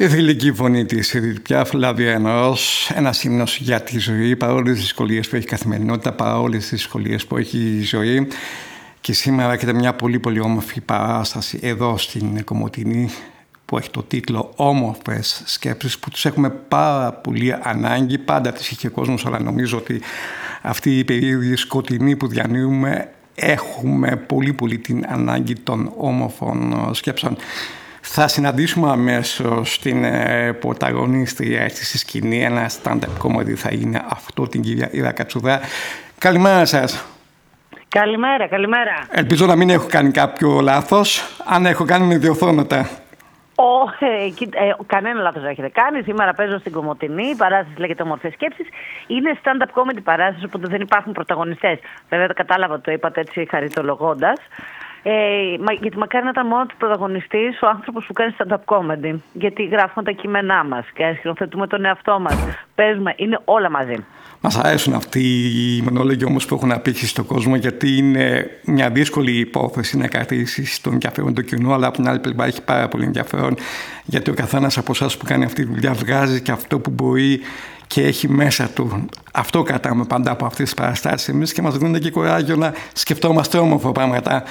Η θηλυκή φωνή της Εδith Piaf, Φλάβια Ενός, ένας ύμνος για τη ζωή, παρόλες τις δυσκολίες που έχει η καθημερινότητα, παρόλες τις δυσκολίες που έχει η ζωή. Και σήμερα έχετε μια πολύ πολύ όμορφη παράσταση εδώ στην Κομοτηνή που έχει το τίτλο «Όμορφες σκέψεις», που τους έχουμε πάρα πολύ ανάγκη. Πάντα τις είχε ο κόσμος, αλλά νομίζω ότι αυτή η περίοδο σκοτεινή που διανύουμε έχουμε πολύ πολύ την ανάγκη των όμορφων σκέψεων. Θα συναντήσουμε αμέσως την πρωταγωνίστρια στη σκηνή, ένα stand-up comedy θα είναι αυτό, την κυρία Ήρα Κατσουδά. Καλημέρα σας. Καλημέρα, καλημέρα. Ελπίζω να μην έχω κάνει κάποιο λάθος. Αν έχω κάνει, με διορθώνετε. Κανένα λάθος δεν έχετε κάνει. Σήμερα παίζω στην Κομοτηνή. Η παράσταση λέγεται «Όμορφες σκέψεις». Είναι stand-up comedy παράσταση, οπότε δεν υπάρχουν πρωταγωνιστές. Βέβαια, το κατάλαβα, το είπατε έτσι χαριτολογώντας. Γιατί μακάρι να ήταν μόνο του πρωταγωνιστής ο άνθρωπος που κάνει stand-up comedy. Γιατί γράφουμε τα κείμενά μας και σκηνοθετούμε τον εαυτό μας. Παίζουμε, είναι όλα μαζί. Μας αρέσουν αυτοί οι μονόλογοι όμως που έχουν απήχηση στον κόσμο, γιατί είναι μια δύσκολη υπόθεση να κρατήσει τον ενδιαφέρον του κοινού, αλλά από την άλλη πλευρά έχει πάρα πολύ ενδιαφέρον, γιατί ο καθένας από εσάς που κάνει αυτή τη δουλειά βγάζει και αυτό που μπορεί και έχει μέσα του. Αυτό κρατάμε πάντα από αυτές τις παραστάσεις εμείς και μας δίνουν και κουράγιο να σκεφτόμαστε όμορφα πράγματα.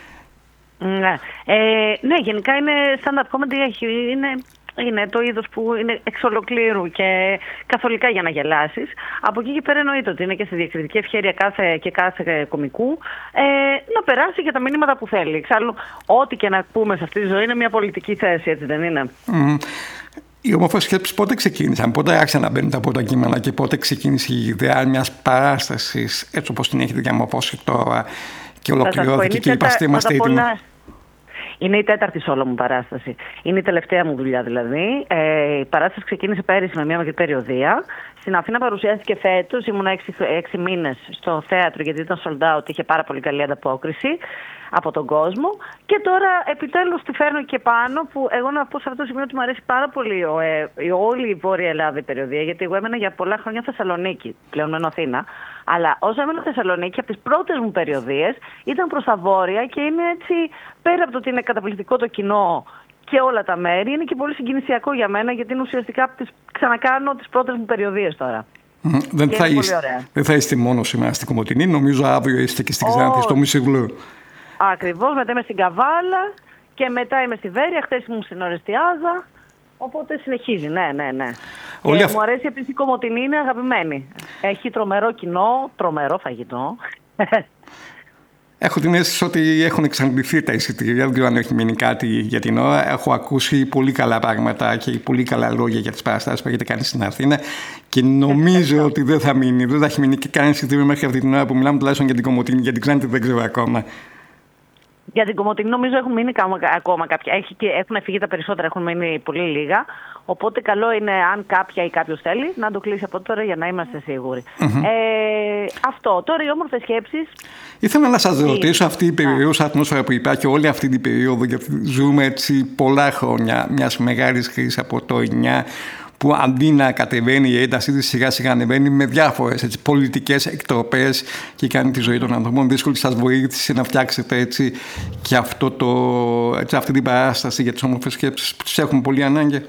Ναι, γενικά είναι stand-up comedy, είναι το είδος που είναι εξ ολοκλήρου και καθολικά για να γελάσεις. Από εκεί και πέρα εννοείται ότι είναι και στη διακριτική ευχέρεια κάθε κωμικού να περάσει για τα μηνύματα που θέλει. Εξάλλου, ό,τι και να πούμε σε αυτή τη ζωή είναι μια πολιτική θέση, έτσι δεν είναι? Οι όμορφες σκέψεις πότε ξεκίνησαν, πότε άρχισαν να μπαίνουν τα πρώτα κείμενα και πότε ξεκίνησε η ιδέα μιας παράστασης έτσι όπως την έχετε διαμορφώσει τώρα και ολοκληρώθηκε και είπαστε είμαστε έτοιμοι? Είναι η τέταρτη σόλο μου παράσταση. Είναι η τελευταία μου δουλειά δηλαδή. Η παράσταση ξεκίνησε πέρυσι με μια μικρή περιοδεία. Στην Αθήνα παρουσιάστηκε φέτος. Ήμουν 6 μήνες στο θέατρο γιατί ήταν sold out. Είχε πάρα πολύ καλή ανταπόκριση από τον κόσμο. Και τώρα επιτέλους τη φέρνω και πάνω, που εγώ να πω σε αυτό το σημείο ότι μου αρέσει πάρα πολύ όλη η Βόρεια Ελλάδα η περιοδία, γιατί εγώ έμενα για πολλά χρόνια Θεσσαλονίκη, πλέον μένω Αθήνα. Αλλά όσο έμενα Θεσσαλονίκη, από τις πρώτες μου περιοδίες ήταν προς τα βόρεια και είναι έτσι, πέρα από το ότι είναι καταπληκτικό το κοινό και όλα τα μέρη, είναι και πολύ συγκινησιακό για μένα, γιατί είναι ουσιαστικά ξανακάνω τις πρώτες μου περιοδίες τώρα. Δεν θα είστε μόνο σήμερα στην Κομοτηνή, νομίζω αύριο είστε και στην Ξάνθη, στο Μισηγλού. Ακριβώς, μετά είμαι στην Καβάλα και μετά είμαι στη Βέρεια, χθες ήμουν στην Ορεστιάζα, οπότε συνεχίζει, ναι. Μου αρέσει επίσης η Κομοτηνή, είναι αγαπημένη. Έχει τρομερό κοινό, τρομερό φαγητό. Έχω την αίσθηση ότι έχουν εξαντληθεί τα εισιτήρια, δεν ξέρω αν έχει μείνει κάτι για την ώρα. Έχω ακούσει πολύ καλά πράγματα και πολύ καλά λόγια για τις παραστάσεις που έχετε κάνει στην Αθήνα και νομίζω ότι δεν θα έχει μείνει και κανένα εισιτήριο μέχρι αυτή την ώρα που μιλάμε, τουλάχιστον για την Κομοτηνή, για την Ξάνθη δεν ξέρω ακόμα. Για την Κομοτηνή νομίζω έχουν μείνει ακόμα κάποια. Έχουν φύγει τα περισσότερα, έχουν μείνει πολύ λίγα. Οπότε καλό είναι, αν κάποια ή κάποιος θέλει, να το κλείσει από τώρα για να είμαστε σίγουροι. Αυτό. Τώρα οι όμορφες σκέψεις. Ήθελα να σας ρωτήσω αυτή η περιοχή ατμόσφαιρα που υπάρχει όλη αυτή την περίοδο, γιατί ζούμε έτσι πολλά χρόνια μιας μεγάλης κρίσης από το 9, που αντί να κατεβαίνει η έντασή της, σιγά σιγά ανεβαίνει με διάφορες πολιτικές εκτροπές και κάνει τη ζωή των ανθρώπων δύσκολη. Σας βοήθησε να φτιάξετε έτσι και αυτή την παράσταση για τις όμορφες σκέψεις που τις έχουμε πολύ ανάγκη?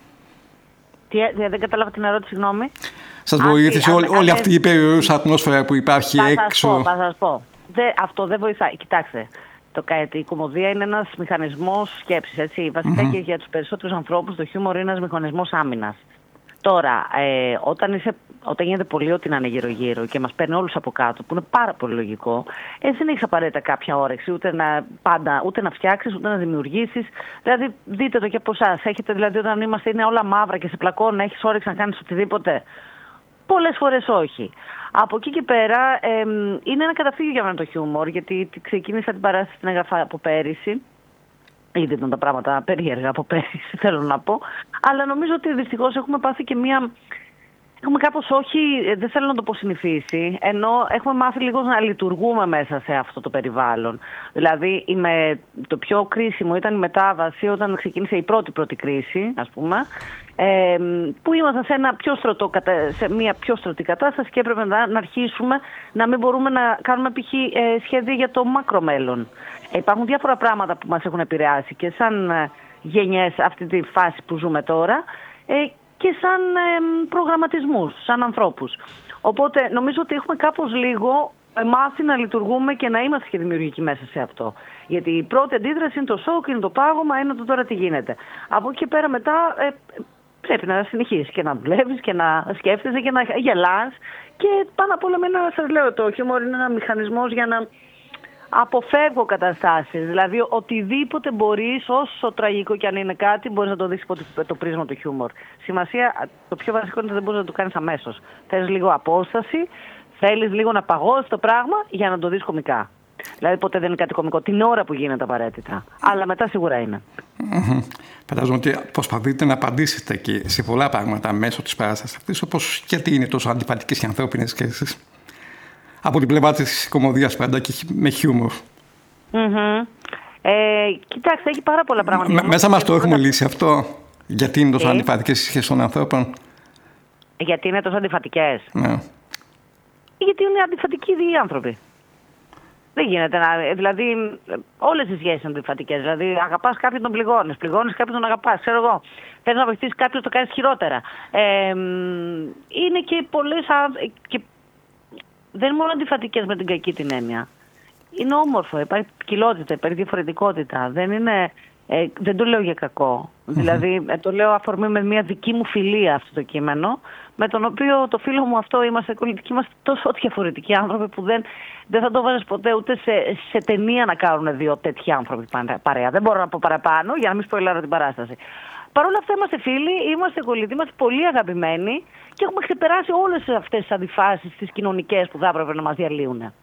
Δεν κατάλαβα την ερώτηση, συγγνώμη. Σας βοήθησε όλη αυτή η περιοχή ατμόσφαιρα που υπάρχει έξω? Θα σας πω. Αυτό δεν βοηθάει. Κοιτάξτε. Η κωμωδία είναι ένας μηχανισμός σκέψης, έτσι. Βασικά και για τους περισσότερους ανθρώπους το χιούμορ είναι ένας μηχανισμός άμυνας. Τώρα, όταν γίνεται πολύ ό,τι να είναι γύρω-γύρω και μας παίρνει όλους από κάτω, που είναι πάρα πολύ λογικό, δεν έχεις απαραίτητα κάποια όρεξη ούτε να φτιάξεις, ούτε να δημιουργήσεις. Δηλαδή, δείτε το και από εσάς. Έχετε δηλαδή, όταν είναι όλα μαύρα και σε πλακώνουν, έχεις όρεξη να κάνεις οτιδήποτε? Πολλές φορές όχι. Από εκεί και πέρα είναι ένα καταφύγιο για μένα το χιούμορ, γιατί ξεκίνησα την παράσταση στην έγραφα από πέρυσι. Ήδη ήταν τα πράγματα περίεργα από πέρυσι, θέλω να πω. Αλλά νομίζω ότι δυστυχώς έχουμε πάθει και έχουμε κάπως δεν θέλω να το πω συνηθίσει, ενώ έχουμε μάθει λίγο να λειτουργούμε μέσα σε αυτό το περιβάλλον. Δηλαδή, το πιο κρίσιμο ήταν η μετάβαση όταν ξεκίνησε η πρώτη κρίση, ας πούμε, που ήμασταν σε μια πιο στρωτή κατάσταση και έπρεπε να αρχίσουμε να μην μπορούμε να κάνουμε σχέδια για το μακρομέλλον. Υπάρχουν διάφορα πράγματα που μας έχουν επηρεάσει και σαν γενιές αυτή τη φάση που ζούμε τώρα και σαν προγραμματισμούς, σαν ανθρώπους. Οπότε νομίζω ότι έχουμε κάπως λίγο μάθει να λειτουργούμε και να είμαστε και δημιουργικοί μέσα σε αυτό. Γιατί η πρώτη αντίδραση είναι το σοκ, είναι το πάγωμα, είναι το τώρα τι γίνεται. Από εκεί και πέρα μετά πρέπει να συνεχίσεις και να δουλεύεις και να σκέφτεσαι και να γελάς. Και πάνω απ' όλα, σας λέω, το χιούμορ είναι ένα μηχανισμός για να αποφεύγω καταστάσεις. Δηλαδή, οτιδήποτε μπορείς, όσο τραγικό κι αν είναι κάτι, μπορείς να το δεις υπό το πρίσμα του χιούμορ. Σημασία, το πιο βασικό είναι ότι δεν μπορείς να το κάνεις αμέσως. Θέλεις λίγο απόσταση, θέλεις λίγο να παγώσεις το πράγμα για να το δεις κωμικά. Δηλαδή, ποτέ δεν είναι κάτι κωμικό την ώρα που γίνεται απαραίτητα. Αλλά μετά σίγουρα είναι. Φαντάζομαι ότι προσπαθείτε να απαντήσετε και σε πολλά πράγματα μέσω της παράστασης αυτής, όπως γιατί είναι τόσο αντιφατικές οι ανθρώπινες σχέσεις. Από την πλευρά της κωμωδίας πάντα και με χιούμορ. Κοιτάξτε, έχει πάρα πολλά πράγματα. Μέσα μας το έχουμε λύσει αυτό. Γιατί είναι τόσο αντιφατικές οι σχέσεις των ανθρώπων. Γιατί είναι τόσο αντιφατικές. Ναι. Γιατί είναι αντιφατικοί οι άνθρωποι. Δεν γίνεται να. Δηλαδή, όλες οι σχέσεις είναι αντιφατικές. Δηλαδή, αγαπάς κάποιον, τον πληγώνεις. Πληγώνεις κάποιον, τον αγαπάς. Ξέρω εγώ. Θες να βοηθήσεις κάποιον, το κάνεις χειρότερα. Είναι και πολλές. Δεν είναι μόνο αντιφατικές με την κακή την έννοια. Είναι όμορφο. Υπάρχει ποικιλότητα, υπάρχει διαφορετικότητα. Δεν το λέω για κακό. Δηλαδή, το λέω αφορμή με μια δική μου φιλία αυτό το κείμενο, με τον οποίο το φίλο μου αυτό είμαστε κολλητικοί, είμαστε τόσο διαφορετικοί άνθρωποι που δεν θα το βάζεις ποτέ ούτε σε ταινία να κάνουν δύο τέτοιοι άνθρωποι παρέα. Δεν μπορώ να πω παραπάνω για να μην σποιλάρω την παράσταση. Παρ' όλα αυτά είμαστε φίλοι, είμαστε κολλητοί, είμαστε πολύ αγαπημένοι και έχουμε ξεπεράσει όλες αυτές τις αντιφάσεις, τις κοινωνικές που θα έπρεπε να μας διαλύουν.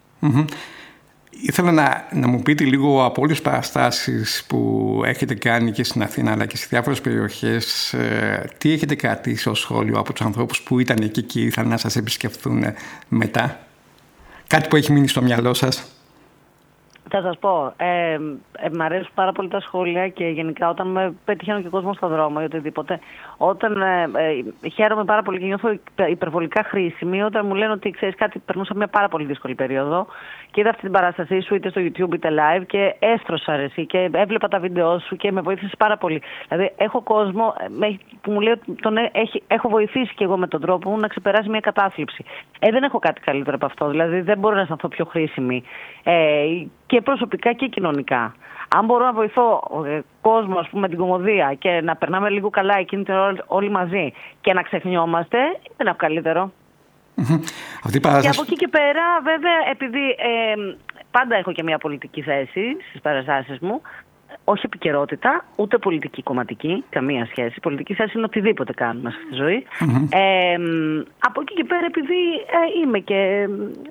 Ήθελα να μου πείτε λίγο από όλες τις παραστάσεις που έχετε κάνει και στην Αθήνα αλλά και σε διάφορες περιοχές, τι έχετε κρατήσει ως σχόλιο από τους ανθρώπους που ήταν εκεί και ήθελαν να σας επισκεφθούν μετά. Κάτι που έχει μείνει στο μυαλό σας. Θα σας πω, μ' αρέσουν πάρα πολύ τα σχόλια και γενικά όταν με πετυχαίνω και κόσμο στον δρόμο ή οτιδήποτε, όταν χαίρομαι πάρα πολύ και νιώθω υπερβολικά χρήσιμη, όταν μου λένε ότι ξέρεις κάτι, περνούσα μια πάρα πολύ δύσκολη περίοδο και είδα αυτή την παράστασή σου είτε στο YouTube είτε live και έστρωσα εσύ και έβλεπα τα βίντεο σου και με βοήθησε πάρα πολύ. Δηλαδή έχω κόσμο που μου λέει ότι έχω βοηθήσει και εγώ με τον τρόπο μου να ξεπεράσει μια κατάθλιψη. Δεν έχω κάτι καλύτερο από αυτό, δηλαδή δεν μπορώ να αισθανθώ πιο χρήσιμη. Και προσωπικά και κοινωνικά. Αν μπορώ να βοηθώ κόσμο, ας πούμε, με την κωμωδία και να περνάμε λίγο καλά εκείνη την ώρα όλοι μαζί και να ξεχνιόμαστε, δεν έχω καλύτερο. Και από εκεί και πέρα, βέβαια, επειδή πάντα έχω και μια πολιτική θέση στις παραστάσεις μου, όχι επικαιρότητα, ούτε πολιτική κομματική, καμία σχέση. Πολιτική θέση είναι οτιδήποτε κάνουμε στη ζωή. Από εκεί και πέρα, επειδή είμαι και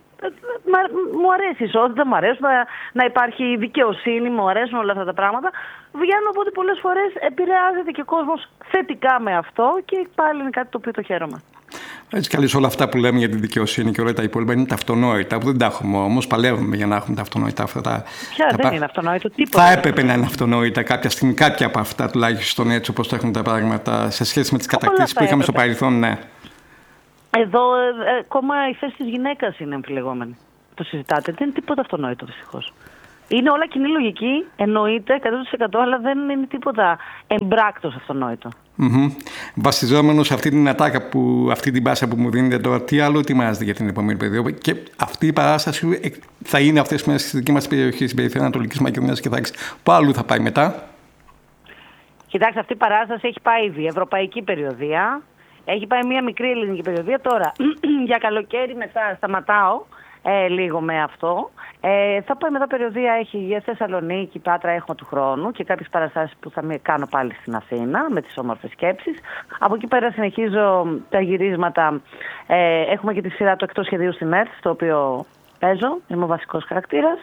μου αρέσει η ισότητα, μου αρέσει να υπάρχει δικαιοσύνη, μου αρέσουν όλα αυτά τα πράγματα. Βγαίνω, οπότε πολλές φορές επηρεάζεται και ο κόσμος θετικά με αυτό και πάλι είναι κάτι το οποίο το χαίρομαι. Έτσι κι αλλιώς όλα αυτά που λέμε για τη δικαιοσύνη και όλα τα υπόλοιπα είναι τα αυτονόητα, που δεν τα έχουμε όμως. Παλεύουμε για να έχουμε τα αυτονόητα αυτά. Ποια δεν είναι αυτονόητο, τίποτα. Θα έπρεπε να είναι αυτονόητα κάποια στιγμή, κάποια από αυτά τουλάχιστον έτσι όπως το έχουν τα πράγματα σε σχέση με τις κατακτήσεις που είχαμε στο παρελθόν, ναι. Εδώ ακόμα η θέση της γυναίκας είναι εμφυλεγόμενη. Το συζητάτε. Δεν είναι τίποτα αυτονόητο δυστυχώς. Είναι όλα κοινή λογική, εννοείται 100%, αλλά δεν είναι τίποτα εμπράκτος αυτονόητο. Βασιζόμενο σε αυτή την ατάκα, αυτή την πάσα που μου δίνετε τώρα, τι άλλο ετοιμάζετε για την επόμενη περίοδο? Και αυτή η παράσταση θα είναι αυτές τις μέρες στη δική μας περιοχή, στην περιφέρεια Ανατολικής Μακεδονίας και πού αλλού θα πάει μετά? Κοιτάξτε, αυτή η παράσταση έχει πάει ήδη ευρωπαϊκή περιοδεία. Έχει πάει μια μικρή ελληνική περιοδεία. Τώρα, για καλοκαίρι μετά σταματάω λίγο με αυτό. Θα πάει μετά περιοδεία, έχει για Θεσσαλονίκη, Πάτρα, έχουμε του χρόνου και κάποιες παραστάσεις που θα κάνω πάλι στην Αθήνα με τις όμορφες σκέψεις. Από εκεί πέρα συνεχίζω τα γυρίσματα. Έχουμε και τη σειρά του εκτός σχεδίου στην ΕΡΤ, στο οποίο παίζω, είμαι ο βασικός χαρακτήρας.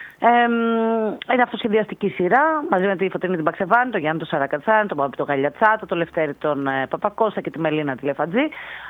Είναι αυτοσχεδιαστική σειρά μαζί με τη Φωτεινή την Παξεβάνη, τον Γιάννη τον Σαρακατσάνη, τον Παπαπή τον Γαλιατσάτο, τον Λευτέρη τον Παπακώστα και τη Μελίνα τη Λεφαντζή.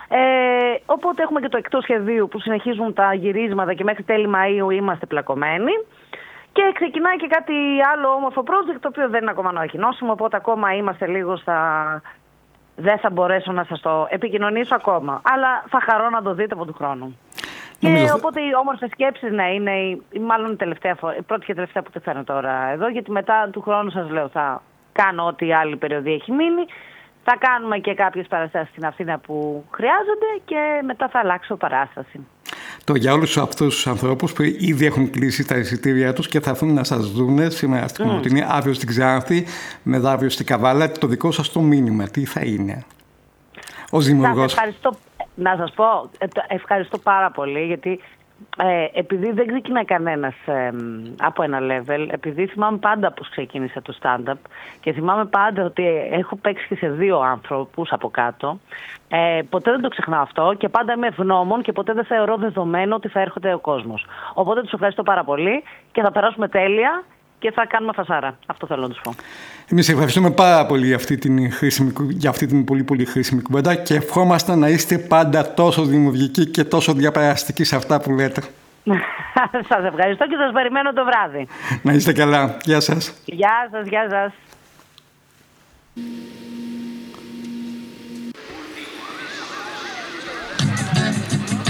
Οπότε έχουμε και το εκτός σχεδίου που συνεχίζουν τα γυρίσματα και μέχρι τέλη Μαΐου είμαστε πλακωμένοι. Και ξεκινάει και κάτι άλλο όμορφο project, το οποίο δεν είναι ακόμα ανακοινώσιμο, οπότε ακόμα είμαστε λίγο στα... Δεν θα μπορέσω να σας το επικοινωνήσω ακόμα, αλλά θα χαρώ να το δείτε από του χρόνου. Και οπότε οι όμορφες σκέψεις να είναι, μάλλον η πρώτη και τελευταία που τη φέρνω τώρα εδώ, γιατί μετά του χρόνου σας λέω θα κάνω ό,τι άλλη περιοδία έχει μείνει. Θα κάνουμε και κάποιες παραστάσεις στην Αθήνα που χρειάζονται και μετά θα αλλάξω παράσταση. Για όλους αυτούς τους ανθρώπους που ήδη έχουν κλείσει τα εισιτήριά τους και θα έρθουν να σας δούνε σήμερα στην Κομοτηνή, αύριο στην Ξάνθη, μεθαύριο στην Καβάλα, το δικό σας το μήνυμα τι θα είναι ως δημιουργός? Να σας πω, ευχαριστώ πάρα πολύ, γιατί επειδή δεν ξεκινάει κανένας από ένα level, επειδή θυμάμαι πάντα πώς ξεκίνησα το stand-up και θυμάμαι πάντα ότι έχω παίξει και σε 2 άνθρωπους από κάτω, ποτέ δεν το ξεχνάω αυτό και πάντα είμαι ευγνώμων και ποτέ δεν θεωρώ δεδομένο ότι θα έρχεται ο κόσμος. Οπότε τους ευχαριστώ πάρα πολύ και θα περάσουμε τέλεια και θα κάνουμε φασάρα. Αυτό θέλω να τους πω. Εμείς ευχαριστούμε πάρα πολύ για αυτή την πολύ πολύ χρήσιμη κουβέντα και ευχόμαστε να είστε πάντα τόσο δημιουργικοί και τόσο διαπεραστικοί σε αυτά που λέτε. Σας ευχαριστώ και σας περιμένω το βράδυ. Να είστε καλά. Γεια σας. Γεια σας, γεια σας.